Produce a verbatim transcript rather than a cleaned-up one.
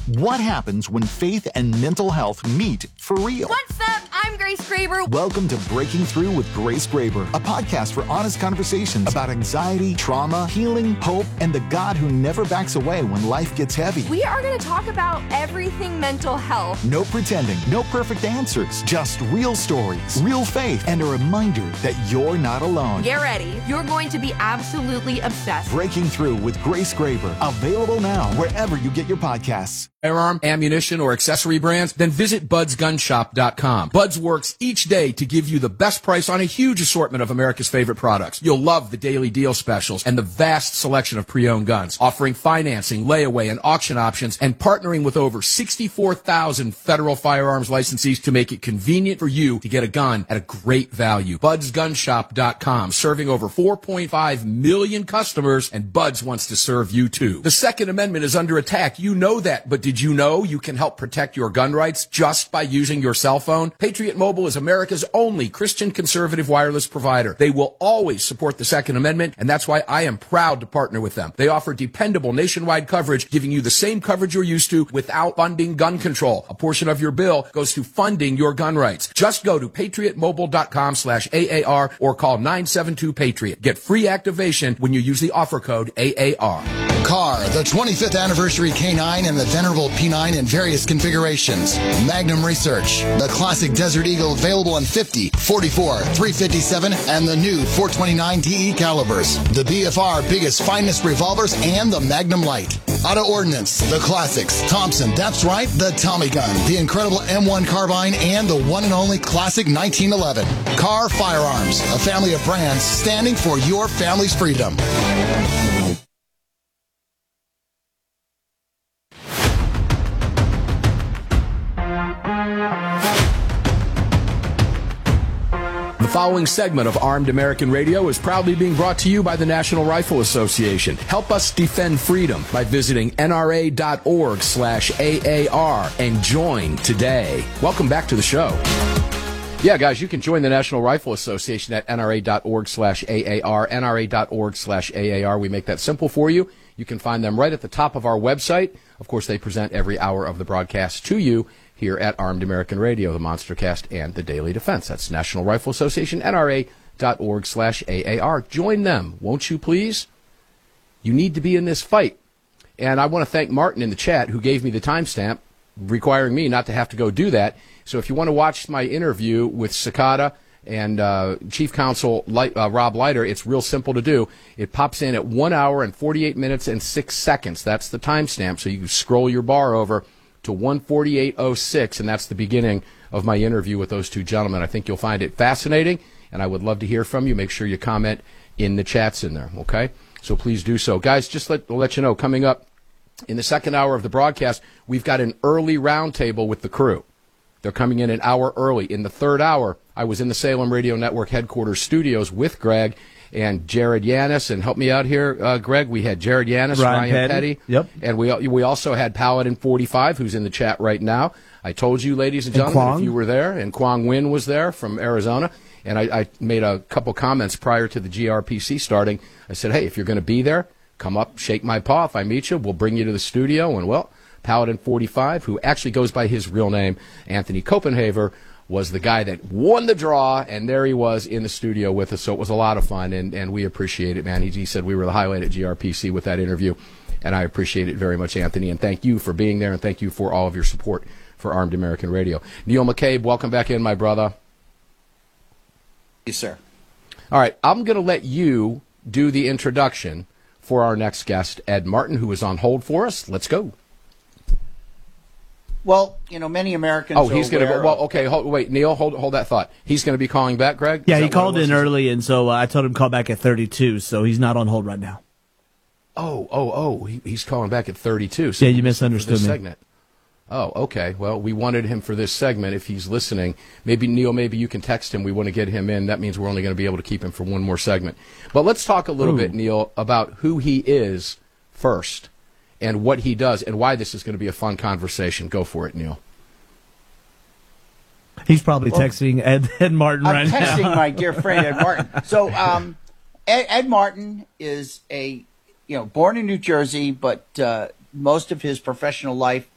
What happens when faith and mental health meet for real? What's up? I'm Grace Graber. Welcome to Breaking Through with Grace Graber, a podcast for honest conversations about anxiety, trauma, healing, hope, and the God who never backs away when life gets heavy. We are going to talk about everything mental health. No pretending, no perfect answers, just real stories, real faith, and a reminder that you're not alone. Get ready. You're going to be absolutely obsessed. Breaking Through with Grace Graber, available now wherever you get your podcasts. Firearm, ammunition, or accessory brands? Then visit buds gun shop dot com. Buds works each day to give you the best price on a huge assortment of America's favorite products. You'll love the daily deal specials and the vast selection of pre-owned guns, offering financing, layaway, and auction options, and partnering with over sixty-four thousand federal firearms licensees to make it convenient for you to get a gun at a great value. buds gun shop dot com, serving over four point five million customers, and Buds wants to serve you too. The Second Amendment is under attack. You know that, but did you know you can help protect your gun rights just by using your cell phone? Patriot Mobile is America's only Christian conservative wireless provider. They will always support the Second Amendment, and that's why I am proud to partner with them. They offer dependable nationwide coverage, giving you the same coverage you're used to without funding gun control. A portion of your bill goes to funding your gun rights. Just go to patriot mobile dot com slash A A R or call nine seven two Patriot. Get free activation when you use the offer code A A R. Car, the twenty-fifth anniversary K nine and the venerable P nine in various configurations. Magnum Research, the classic Desert Eagle available in fifty, forty-four, three fifty-seven, and the new four twenty-nine D E calibers. The B F R biggest, finest revolvers and the Magnum Light. Auto Ordnance, the classics. Thompson, that's right, the Tommy gun, the incredible M one carbine, and the one and only classic nineteen eleven. Car Firearms, a family of brands standing for your family's freedom. The following segment of Armed American Radio is proudly being brought to you by the National Rifle Association. Help us defend freedom by visiting N R A dot org slash A A R and join today. Welcome back to the show. Yeah, guys, you can join the National Rifle Association at N R A dot org slash A A R, N R A dot org slash A A R. We make that simple for you. You can find them right at the top of our website. Of course, they present every hour of the broadcast to you here at Armed American Radio, the Monstercast, and the Daily Defense. That's National Rifle Association, N R A dot org slash A A R. Join them, won't you please? You need to be in this fight. And I want to thank Martin in the chat who gave me the timestamp, requiring me not to have to go do that. So if you want to watch my interview with Cicada and uh, Chief Counsel Light, uh, Rob Leiter, it's real simple to do. It pops in at one hour and forty-eight minutes and six seconds. That's the timestamp, so you can scroll your bar over to one forty-eight oh six, and that's the beginning of my interview with those two gentlemen. I think you'll find it fascinating, and I would love to hear from you. Make sure you comment in the chats in there, okay? So please do so. Guys, just let, let you know, coming up in the second hour of the broadcast, we've got an early roundtable with the crew. They're coming in an hour early. In the third hour, I was in the Salem Radio Network headquarters studios with Greg and Jared Yanis, and help me out here, uh, Greg. We had Jared Yanis, Ryan, Ryan Petty, Petty, yep, and we we also had Paladin forty-five, who's in the chat right now. I told you, ladies and gentlemen, and if you were there, and Kwong Win was there from Arizona, and I, I made a couple comments prior to the G R P C starting. I said, hey, if you're going to be there, come up, shake my paw. If I meet you, we'll bring you to the studio. And well, Paladin forty-five, who actually goes by his real name, Anthony Copenhaver, was the guy that won the draw, and there he was in the studio with us. So it was a lot of fun, and, and we appreciate it, man. He, he said we were the highlight at G R P C with that interview, and I appreciate it very much, Anthony. And thank you for being there, and thank you for all of your support for Armed American Radio. Neil McCabe, welcome back in, my brother. Yes, sir. All right, I'm going to let you do the introduction for our next guest, Ed Martin, who is on hold for us. Let's go. Well, you know, many Americans. Oh, he's going to go. Well, of, okay. Hold, wait, Neil, hold hold that thought. He's going to be calling back, Greg? Yeah, he called in early, and so uh, I told him to call back at thirty-two, so he's not on hold right now. Oh, oh, oh, he, he's calling back at thirty-two. So yeah, you misunderstood me. Segment. Oh, okay. Well, we wanted him for this segment if he's listening. Maybe, Neil, maybe you can text him. We want to get him in. That means we're only going to be able to keep him for one more segment. But let's talk a little Ooh. bit, Neil, about who he is first and what he does and why this is going to be a fun conversation. Go for it, Neil. He's probably well, texting Ed, Ed Martin I'm right now. I'm texting my dear friend Ed Martin. So um, Ed, Ed Martin is a, you know, born in New Jersey, but uh, most of his professional life